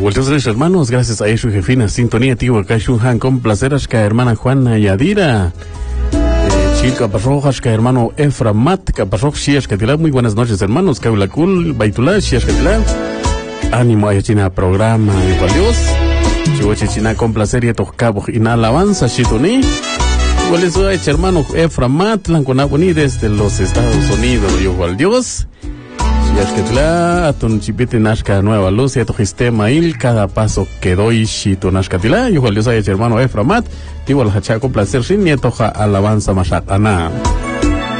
Volteos hermanos, gracias a Eshu Jefina, sintonía, tío, acá Shunhan, con placer, Ashka, hermana Juana Yadira. Chica Parroja, Ashka, hermano Eframat, Caparroj, Shiashkatila, muy buenas noches, hermanos, Kaulakul, Baitulá, Shiashkatila. Ánimo a China, programa, igual Dios. Chihuahua China, con placer, y a Tocabo, y na alabanza, Shituni. Igual eso, hermano Eframat, Lanconaboni, desde los Estados Unidos, igual Dios. Yashkatila, atun chipite nashka nueva luz, y a tu sistema il, cada paso que doy, shito nashkatila, y igual Dios hay hermano Eframat, igual hacha con placer, sin nietoja alabanza mashakana.